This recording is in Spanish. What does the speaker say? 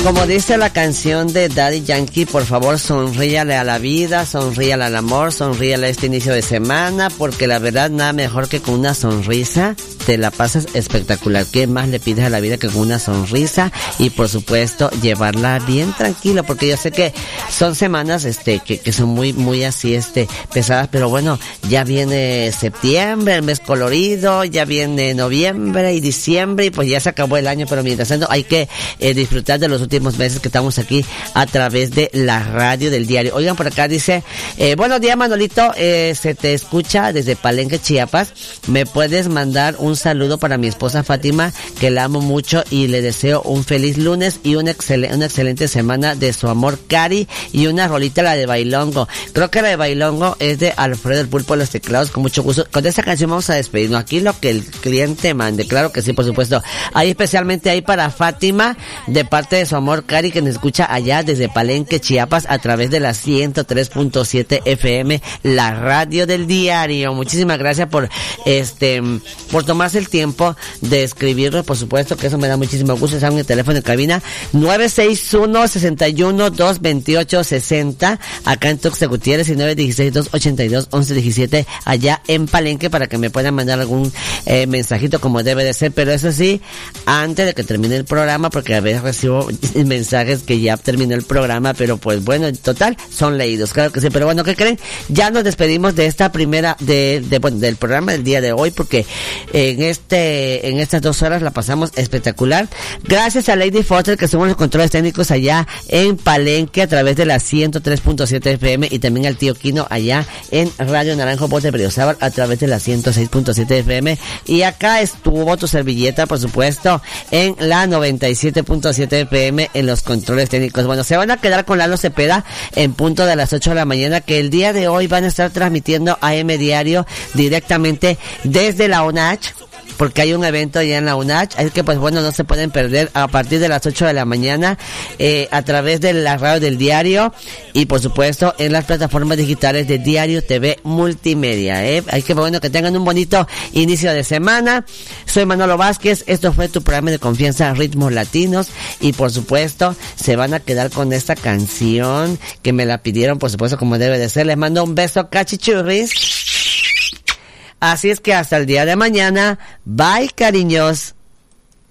Como dice la canción de Daddy Yankee, por favor sonríale a la vida, sonríale al amor, sonríale a este inicio de semana, porque la verdad nada mejor que con una sonrisa te la pasas espectacular. ¿Qué más le pides a la vida que con una sonrisa? Y por supuesto llevarla bien tranquilo, porque yo sé que son semanas que son muy así pesadas, pero bueno, ya viene septiembre, el mes colorido, ya viene noviembre y diciembre y pues ya se acabó el año, pero mientras tanto hay que disfrutar de los últimos meses que estamos aquí a través de la radio del diario. Oigan, por acá dice, buenos días Manolito, se te escucha desde Palenque, Chiapas. ¿Me puedes mandar un saludo para mi esposa Fátima, que la amo mucho y le deseo un feliz lunes y una excelente semana de su amor Cari, y una rolita, la de Bailongo? Creo que la de Bailongo es de Alfredo el Pulpo de los Teclados, con mucho gusto. Con esta canción vamos a despedirnos. Aquí lo que el cliente mande, claro que sí, por supuesto. Ahí especialmente ahí para Fátima, de parte de su amor Cari, que nos escucha allá desde Palenque, Chiapas, a través de la 103.7 FM, la radio del diario. Muchísimas gracias por tomarse el tiempo de escribirlo, por supuesto que eso me da muchísimo gusto. Saben el teléfono de cabina 961-61-228-60 acá en Tuxtla Gutiérrez, y 916-282-1117 allá en Palenque, para que me puedan mandar algún mensajito como debe de ser. Pero eso sí, antes de que termine el programa, porque a veces recibo mensajes que ya terminó el programa, pero pues bueno, en total son leídos, claro que sí. Pero bueno, ¿qué creen? Ya nos despedimos de esta primera del programa del día de hoy, porque en estas 2 horas la pasamos espectacular. Gracias a Lady Foster, que somos los controles técnicos allá en Palenque a través de la 103.7 FM, y también al tío Quino allá en Radio Naranjo Voz de Berriozábal a través de la 106.7 FM, y acá estuvo tu servilleta, por supuesto, en la 97.7 FM en los controles técnicos. Bueno, se van a quedar con Lalo Cepeda en punto de las 8 de la mañana, que el día de hoy van a estar transmitiendo AM Diario directamente desde la UNACH, porque hay un evento allá en la UNACH, así que pues bueno, no se pueden perder a partir de las 8 de la mañana a través de la radio del diario, y por supuesto en las plataformas digitales de Diario TV Multimedia. Así que bueno, que tengan un bonito inicio de semana. Soy Manolo Vázquez, esto fue tu programa de confianza Ritmos Latinos, y por supuesto se van a quedar con esta canción que me la pidieron, por supuesto, como debe de ser. Les mando un beso, cachichurris. Así es que hasta el día de mañana. Bye, cariños.